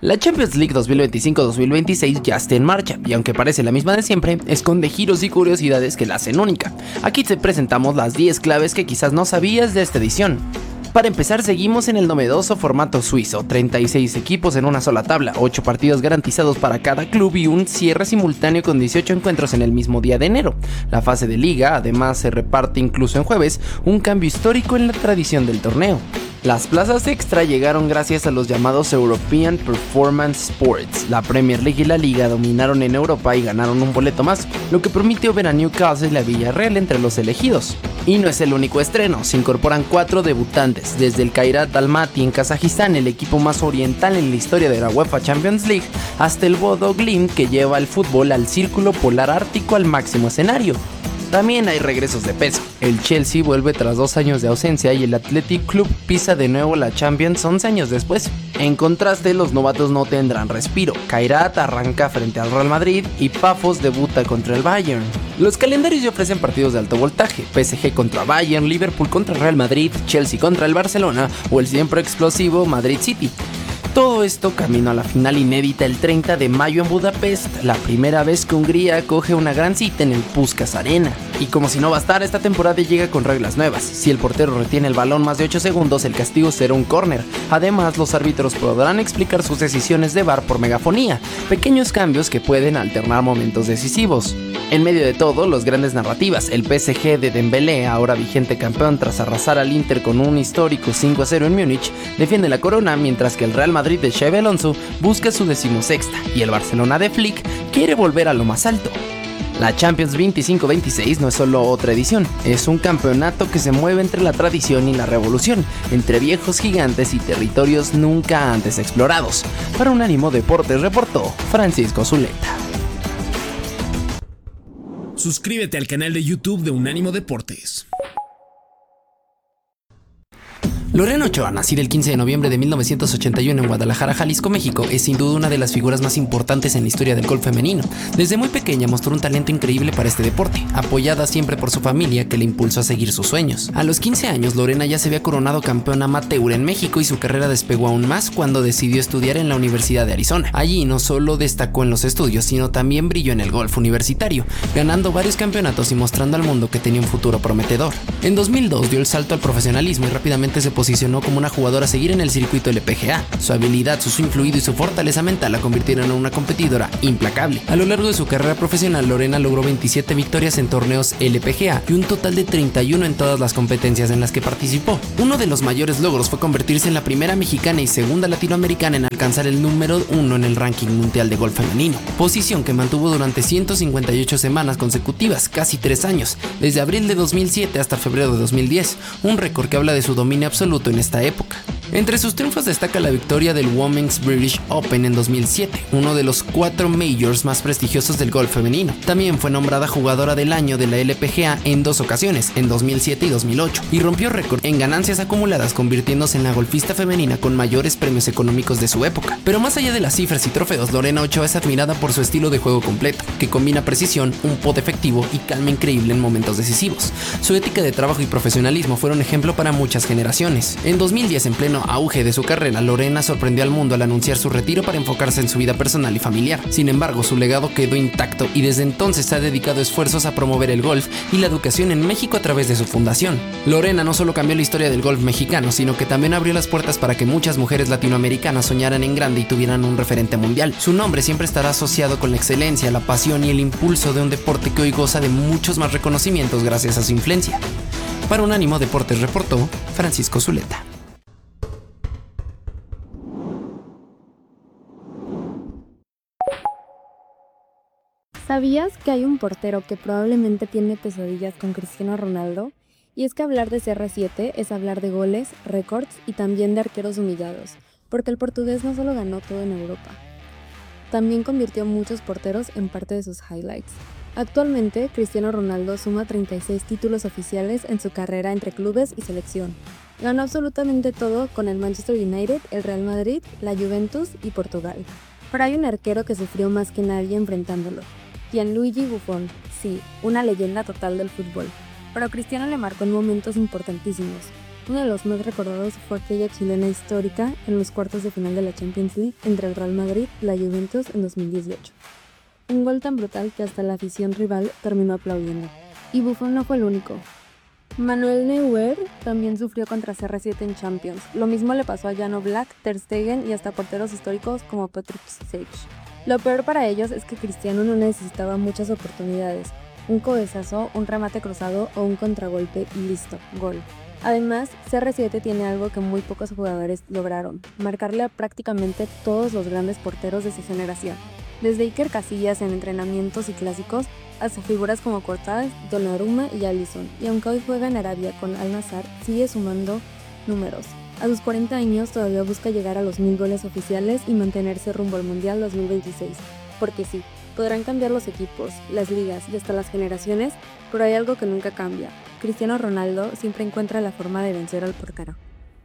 La Champions League 2025-2026 ya está en marcha y aunque parece la misma de siempre, esconde giros y curiosidades que la hacen única. Aquí te presentamos las 10 claves que quizás no sabías de esta edición. Para empezar, seguimos en el novedoso formato suizo, 36 equipos en una sola tabla, 8 partidos garantizados para cada club y un cierre simultáneo con 18 encuentros en el mismo día de enero. La fase de liga además se reparte incluso en jueves, un cambio histórico en la tradición del torneo. Las plazas extra llegaron gracias a los llamados European Performance Sports. La Premier League y la Liga dominaron en Europa y ganaron un boleto más, lo que permitió ver a Newcastle y la Villarreal entre los elegidos. Y no es el único estreno, se incorporan 4 debutantes, desde el Kairat Almaty en Kazajistán, el equipo más oriental en la historia de la UEFA Champions League, hasta el Bodo Glimt que lleva el fútbol al círculo polar ártico al máximo escenario. También hay regresos de peso. El Chelsea vuelve tras 2 años de ausencia y el Athletic Club pisa de nuevo la Champions 11 años después. En contraste, los novatos no tendrán respiro. Kairat arranca frente al Real Madrid y Pafos debuta contra el Bayern. Los calendarios ya ofrecen partidos de alto voltaje: PSG contra Bayern, Liverpool contra Real Madrid, Chelsea contra el Barcelona o el siempre explosivo Madrid City. Todo esto camino a la final inédita el 30 de mayo en Budapest, la primera vez que Hungría acoge una gran cita en el Puskás Arena. Y como si no bastara, esta temporada llega con reglas nuevas. Si el portero retiene el balón más de 8 segundos, el castigo será un córner. Además, los árbitros podrán explicar sus decisiones de VAR por megafonía, pequeños cambios que pueden alternar momentos decisivos. En medio de todo, los grandes narrativas: el PSG de Dembélé, ahora vigente campeón tras arrasar al Inter con un histórico 5-0 en Múnich, defiende la corona, mientras que el Real Madrid de Xabi Alonso busca su 16ª y el Barcelona de Flick quiere volver a lo más alto. La Champions 25-26 no es solo otra edición, es un campeonato que se mueve entre la tradición y la revolución, entre viejos gigantes y territorios nunca antes explorados. Para Unánimo Deportes reportó Francisco Zuleta. Suscríbete al canal de YouTube de Unánimo Deportes. Lorena Ochoa, nacida el 15 de noviembre de 1981 en Guadalajara, Jalisco, México, es sin duda una de las figuras más importantes en la historia del golf femenino. Desde muy pequeña mostró un talento increíble para este deporte, apoyada siempre por su familia que le impulsó a seguir sus sueños. A los 15 años, Lorena ya se había coronado campeona amateur en México y su carrera despegó aún más cuando decidió estudiar en la Universidad de Arizona. Allí no solo destacó en los estudios, sino también brilló en el golf universitario, ganando varios campeonatos y mostrando al mundo que tenía un futuro prometedor. En 2002 dio el salto al profesionalismo y rápidamente se posicionó como una jugadora a seguir en el circuito LPGA. Su habilidad, su swing fluido y su fortaleza mental la convirtieron en una competidora implacable. A lo largo de su carrera profesional, Lorena logró 27 victorias en torneos LPGA y un total de 31 en todas las competencias en las que participó. Uno de los mayores logros fue convertirse en la primera mexicana y segunda latinoamericana en alcanzar el número 1 en el ranking mundial de golf femenino, posición que mantuvo durante 158 semanas consecutivas, casi 3 años, desde abril de 2007 hasta febrero de 2010, un récord que habla de su dominio absoluto en esta época. Entre sus triunfos destaca la victoria del Women's British Open en 2007, uno de los 4 majors más prestigiosos del golf femenino. También fue nombrada jugadora del año de la LPGA en 2 ocasiones, en 2007 y 2008, y rompió récord en ganancias acumuladas, convirtiéndose en la golfista femenina con mayores premios económicos de su época. Pero más allá de las cifras y trofeos, Lorena Ochoa es admirada por su estilo de juego completo, que combina precisión, un pot efectivo y calma increíble en momentos decisivos. Su ética de trabajo y profesionalismo fueron ejemplo para muchas generaciones. En 2010, en pleno auge de su carrera, Lorena sorprendió al mundo al anunciar su retiro para enfocarse en su vida personal y familiar. Sin embargo, su legado quedó intacto y desde entonces ha dedicado esfuerzos a promover el golf y la educación en México a través de su fundación. Lorena no solo cambió la historia del golf mexicano, sino que también abrió las puertas para que muchas mujeres latinoamericanas soñaran en grande y tuvieran un referente mundial. Su nombre siempre estará asociado con la excelencia, la pasión y el impulso de un deporte que hoy goza de muchos más reconocimientos gracias a su influencia. Para Unánimo Deportes reportó Francisco Zuleta. ¿Sabías que hay un portero que probablemente tiene pesadillas con Cristiano Ronaldo? Y es que hablar de CR7 es hablar de goles, récords y también de arqueros humillados, porque el portugués no solo ganó todo en Europa, también convirtió a muchos porteros en parte de sus highlights. Actualmente, Cristiano Ronaldo suma 36 títulos oficiales en su carrera entre clubes y selección. Ganó absolutamente todo con el Manchester United, el Real Madrid, la Juventus y Portugal. Pero hay un arquero que sufrió más que nadie enfrentándolo: Gianluigi Buffon, sí, una leyenda total del fútbol. Pero Cristiano le marcó en momentos importantísimos. Uno de los más recordados fue aquella chilena histórica en los cuartos de final de la Champions League entre el Real Madrid y la Juventus en 2018. Un gol tan brutal que hasta la afición rival terminó aplaudiendo. Y Buffon no fue el único. Manuel Neuer también sufrió contra CR7 en Champions. Lo mismo le pasó a Jan Oblak, Ter Stegen y hasta porteros históricos como Patrick Schick. Lo peor para ellos es que Cristiano no necesitaba muchas oportunidades. Un cabezazo, un remate cruzado o un contragolpe y listo, gol. Además, CR7 tiene algo que muy pocos jugadores lograron, marcarle a prácticamente todos los grandes porteros de su generación. Desde Iker Casillas en entrenamientos y clásicos, hasta figuras como Courtois, Donnarumma y Alisson. Y aunque hoy juega en Arabia con Al-Nassr, sigue sumando números. A sus 40 años todavía busca llegar a los 1000 goles oficiales y mantenerse rumbo al Mundial 2026. Porque sí, podrán cambiar los equipos, las ligas y hasta las generaciones, pero hay algo que nunca cambia. Cristiano Ronaldo siempre encuentra la forma de vencer al portero.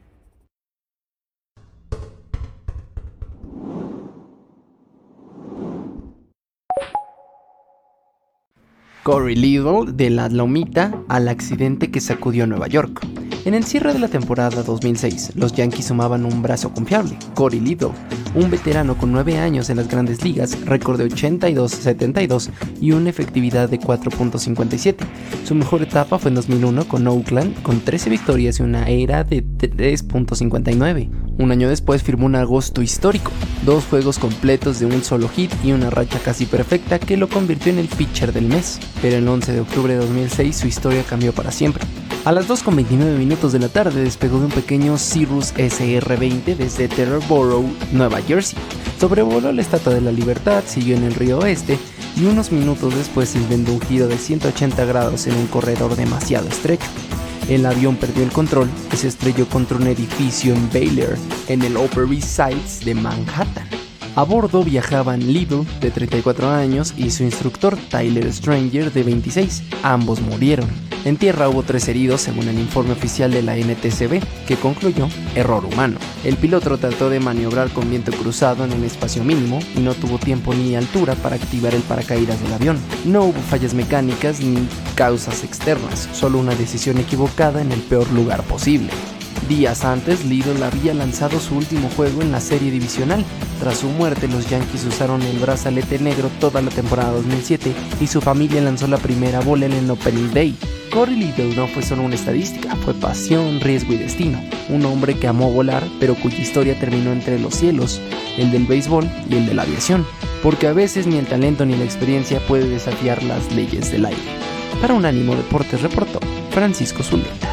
Corey Little de la Lomita al accidente que sacudió Nueva York. En el cierre de la temporada 2006, los Yankees sumaban un brazo confiable, Corey Little, un veterano con 9 años en las grandes ligas, récord de 82-72 y una efectividad de 4.57. Su mejor etapa fue en 2001 con Oakland, con 13 victorias y una ERA de 3.59. Un año después firmó un agosto histórico, 2 juegos completos de un solo hit y una racha casi perfecta que lo convirtió en el pitcher del mes. Pero el 11 de octubre de 2006 su historia cambió para siempre. A las 2:29 minutos de la tarde despegó de un pequeño Cirrus SR-20 desde Teterboro, Nueva Jersey. Sobrevoló la Estatua de la Libertad, siguió en el río Oeste y unos minutos después inventó un giro de 180 grados en un corredor demasiado estrecho. El avión perdió el control y se estrelló contra un edificio en Baylor, en el Upper East Side de Manhattan. A bordo viajaban Little, de 34 años, y su instructor Tyler Stranger, de 26. Ambos murieron. En tierra hubo 3 heridos según el informe oficial de la NTSB, que concluyó error humano. El piloto trató de maniobrar con viento cruzado en el espacio mínimo y no tuvo tiempo ni altura para activar el paracaídas del avión. No hubo fallas mecánicas ni causas externas, solo una decisión equivocada en el peor lugar posible. Días antes, Little había lanzado su último juego en la serie divisional. Tras su muerte, los Yankees usaron el brazalete negro toda la temporada 2007 y su familia lanzó la primera bola en el Opening Day. Corey Little no fue solo una estadística, fue pasión, riesgo y destino. Un hombre que amó volar, pero cuya historia terminó entre los cielos, el del béisbol y el de la aviación. Porque a veces ni el talento ni la experiencia puede desafiar las leyes del aire. Para Unánimo Deportes reportó Francisco Zuleta.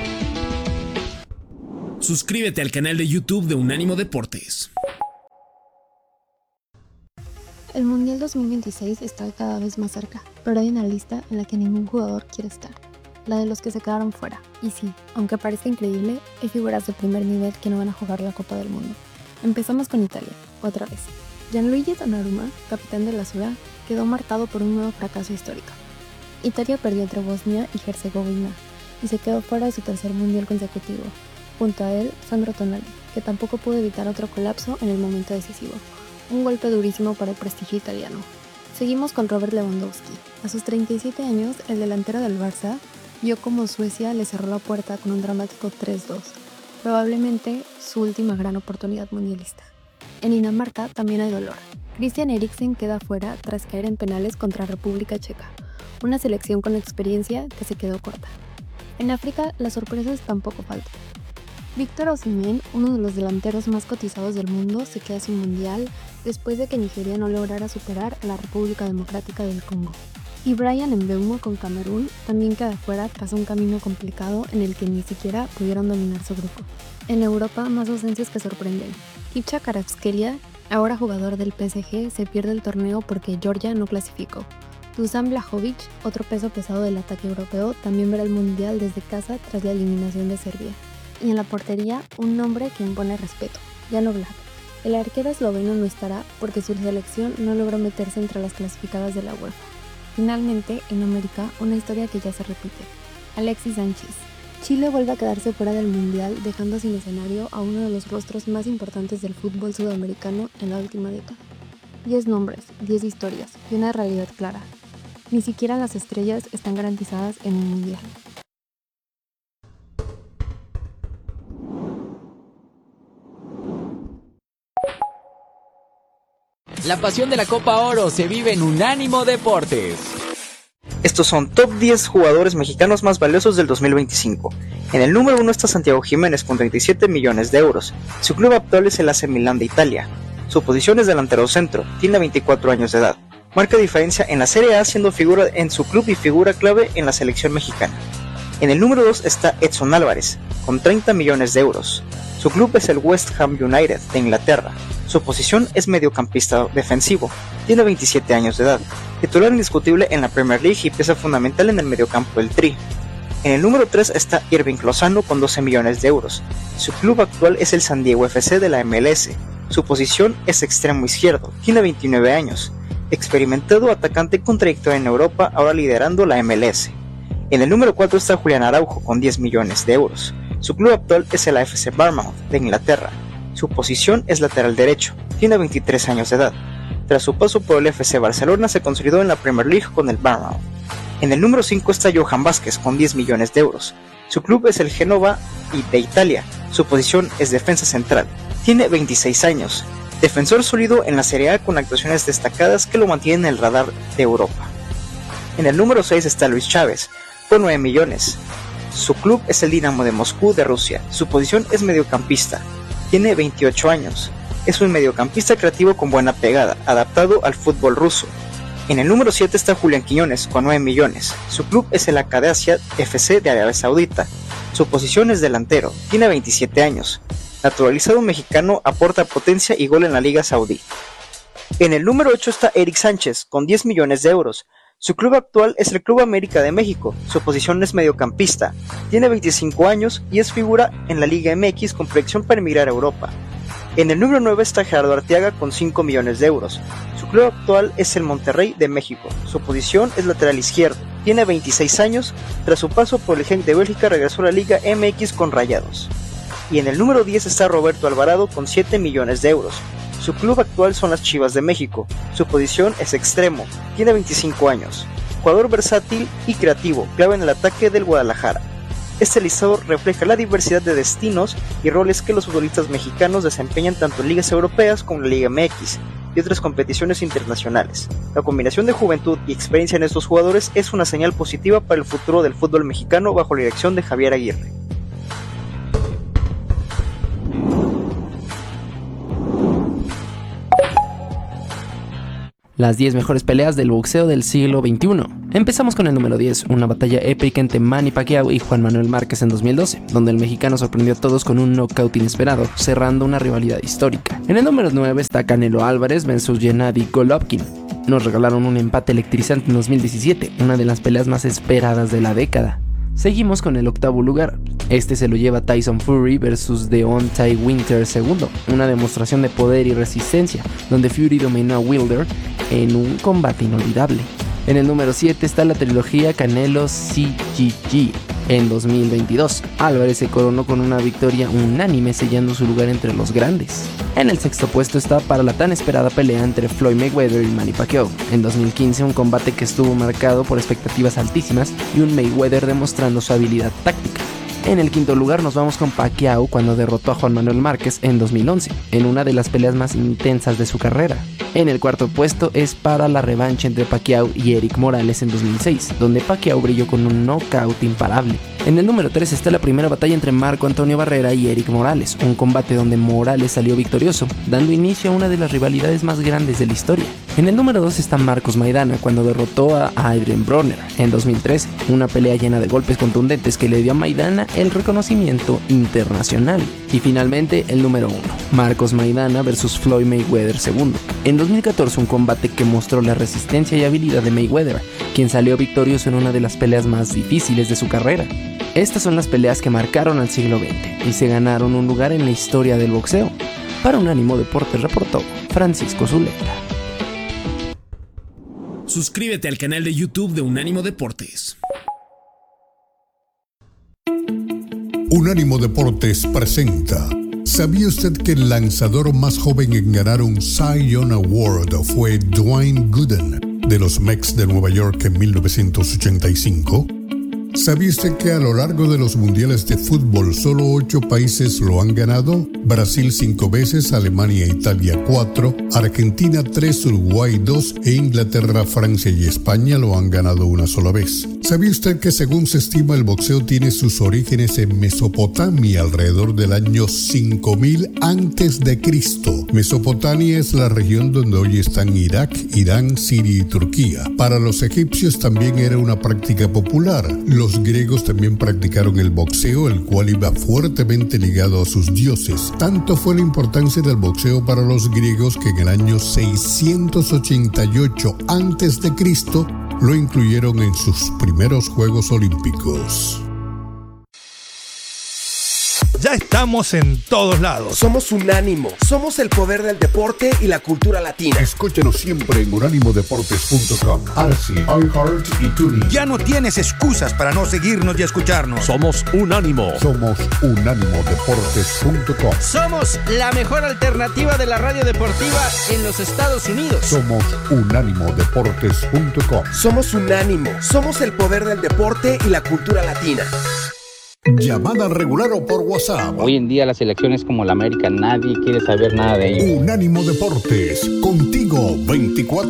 Suscríbete al canal de YouTube de Unánimo Deportes. El Mundial 2026 está cada vez más cerca, pero hay una lista en la que ningún jugador quiere estar, la de los que se quedaron fuera. Y sí, aunque parezca increíble, hay figuras de primer nivel que no van a jugar la Copa del Mundo. Empezamos con Italia, otra vez. Gianluigi Donnarumma, capitán de la Azzurra, quedó marcado por un nuevo fracaso histórico. Italia perdió entre Bosnia y Herzegovina y se quedó fuera de su tercer Mundial consecutivo. Junto a él, Sandro Tonali, que tampoco pudo evitar otro colapso en el momento decisivo. Un golpe durísimo para el prestigio italiano. Seguimos con Robert Lewandowski. A sus 37 años, el delantero del Barça vio como Suecia le cerró la puerta con un dramático 3-2, probablemente su última gran oportunidad mundialista. En Dinamarca también hay dolor. Christian Eriksen queda fuera tras caer en penales contra República Checa, una selección con experiencia que se quedó corta. En África, las sorpresas tampoco faltan. Víctor Osimhen, uno de los delanteros más cotizados del mundo, se queda sin mundial después de que Nigeria no lograra superar a la República Democrática del Congo. Y Bryan Mbeumo con Camerún también queda fuera tras un camino complicado en el que ni siquiera pudieron dominar su grupo. En Europa, más ausencias que sorprenden. Kipcha Kvaratskhelia, ahora jugador del PSG, se pierde el torneo porque Georgia no clasificó. Dusan Vlahovic, otro peso pesado del ataque europeo, también verá el mundial desde casa tras la eliminación de Serbia. Y en la portería, un nombre que impone respeto, Jan Oblak. El arquero esloveno no estará porque su selección no logró meterse entre las clasificadas de la UEFA. Finalmente, en América, una historia que ya se repite. Alexis Sánchez. Chile vuelve a quedarse fuera del Mundial, dejando sin escenario a uno de los rostros más importantes del fútbol sudamericano en la última década. 10 nombres, 10 historias y una realidad clara. Ni siquiera las estrellas están garantizadas en un Mundial. La pasión de la Copa Oro se vive en Unánimo Deportes. Estos son top 10 jugadores mexicanos más valiosos del 2025. En el número 1 está Santiago Jiménez con 37 millones de euros. Su club actual es el AC Milán de Italia. Su posición es delantero centro, tiene 24 años de edad. Marca diferencia en la Serie A siendo figura en su club y figura clave en la selección mexicana. En el número 2 está Edson Álvarez, con 30 millones de euros. Su club es el West Ham United de Inglaterra. Su posición es mediocampista defensivo, tiene 27 años de edad. Titular indiscutible en la Premier League y pieza fundamental en el mediocampo del Tri. En el número 3 está Irving Lozano con 12 millones de euros. Su club actual es el San Diego FC de la MLS. Su posición es extremo izquierdo, tiene 29 años. Experimentado atacante con trayectoria en Europa, ahora liderando la MLS. En el número 4 está Julián Araujo con 10 millones de euros. Su club actual es el AFC Bournemouth de Inglaterra. Su posición es lateral derecho, tiene 23 años de edad. Tras su paso por el FC Barcelona se consolidó en la Premier League con el Bournemouth. En el número 5 está Johan Vázquez con 10 millones de euros. Su club es el Génova de Italia. Su posición es defensa central, tiene 26 años. Defensor sólido en la Serie A con actuaciones destacadas que lo mantienen en el radar de Europa. En el número 6 está Luis Chávez, con 9 millones. Su club es el Dinamo de Moscú de Rusia. Su posición es mediocampista. Tiene 28 años. Es un mediocampista creativo con buena pegada, adaptado al fútbol ruso. En el número 7 está Julián Quiñones, con 9 millones. Su club es el Qadisiyah FC de Arabia Saudita. Su posición es delantero. Tiene 27 años. Naturalizado mexicano, aporta potencia y gol en la Liga Saudí. En el número 8 está Eric Sánchez, con 10 millones de euros. Su club actual es el Club América de México. Su posición es mediocampista. Tiene 25 años y es figura en la Liga MX con proyección para emigrar a Europa. En el número 9 está Gerardo Arteaga con 5 millones de euros. Su club actual es el Monterrey de México. Su posición es lateral izquierdo. Tiene 26 años. Tras su paso por el Genk de Bélgica regresó a la Liga MX con Rayados. Y en el número 10 está Roberto Alvarado con 7 millones de euros. Su club actual son las Chivas de México. Su posición es extremo. Tiene 25 años. Jugador versátil y creativo, clave en el ataque del Guadalajara. Este listado refleja la diversidad de destinos y roles que los futbolistas mexicanos desempeñan tanto en ligas europeas como en la Liga MX y otras competiciones internacionales. La combinación de juventud y experiencia en estos jugadores es una señal positiva para el futuro del fútbol mexicano bajo la dirección de Javier Aguirre. Las 10 mejores peleas del boxeo del siglo XXI. Empezamos con el número 10, una batalla épica entre Manny Pacquiao y Juan Manuel Márquez en 2012, donde el mexicano sorprendió a todos con un knockout inesperado, cerrando una rivalidad histórica. En el número 9 está Canelo Álvarez versus Gennady Golovkin. Nos regalaron un empate electrizante en 2017, una de las peleas más esperadas de la década. Seguimos con el octavo lugar. Este se lo lleva Tyson Fury versus Deontay Wilder II, una demostración de poder y resistencia, donde Fury dominó a Wilder en un combate inolvidable. En el número 7 está la trilogía Canelo CGG. En 2022, Álvarez se coronó con una victoria unánime, sellando su lugar entre los grandes. En el sexto puesto está para la tan esperada pelea entre Floyd Mayweather y Manny Pacquiao. En 2015, un combate que estuvo marcado por expectativas altísimas y un Mayweather demostrando su habilidad táctica. En el quinto lugar nos vamos con Pacquiao cuando derrotó a Juan Manuel Márquez en 2011, en una de las peleas más intensas de su carrera. En el cuarto puesto es para la revancha entre Pacquiao y Eric Morales en 2006, donde Pacquiao brilló con un knockout imparable. En el número 3 está la primera batalla entre Marco Antonio Barrera y Eric Morales, un combate donde Morales salió victorioso, dando inicio a una de las rivalidades más grandes de la historia. En el número 2 está Marcos Maidana cuando derrotó a Adrien Broner en 2013, una pelea llena de golpes contundentes que le dio a Maidana el reconocimiento internacional. Y finalmente el número 1, Marcos Maidana versus Floyd Mayweather II. En 2014, un combate que mostró la resistencia y habilidad de Mayweather, quien salió victorioso en una de las peleas más difíciles de su carrera. Estas son las peleas que marcaron al siglo XX y se ganaron un lugar en la historia del boxeo. Para Unánimo Deportes reportó Francisco Zuleta. Suscríbete al canal de YouTube de Unánimo Deportes. Unánimo Deportes presenta. ¿Sabía usted que el lanzador más joven en ganar un Cy Young Award fue Dwayne Gooden de los Mets de Nueva York en 1985? ¿Sabía usted que a lo largo de los mundiales de fútbol solo 8 países lo han ganado? Brasil 5 veces, Alemania e Italia 4, Argentina 3, Uruguay 2 e Inglaterra, Francia y España lo han ganado una sola vez. ¿Sabía usted que según se estima el boxeo tiene sus orígenes en Mesopotamia alrededor del año 5000 a.C.? Mesopotamia es la región donde hoy están Irak, Irán, Siria y Turquía. Para los egipcios también era una práctica popular. Los griegos también practicaron el boxeo, el cual iba fuertemente ligado a sus dioses. Tanto fue la importancia del boxeo para los griegos que en el año 688 a.C. lo incluyeron en sus primeros Juegos Olímpicos. Ya estamos en todos lados. Somos Unánimo. Somos el poder del deporte y la cultura latina. Escúchanos siempre en unánimodeportes.com, Arsi, iHeart y TuneIn. Ya no tienes excusas para no seguirnos y escucharnos. Somos Unánimo. Somos unánimodeportes.com. Somos la mejor alternativa de la radio deportiva en los Estados Unidos. Somos unánimodeportes.com. Somos Unánimo. Somos el poder del deporte y la cultura latina. Llamada regular o por WhatsApp. Hoy en día las elecciones como la América, nadie quiere saber nada de ello. Unánimo Deportes, contigo 24/7.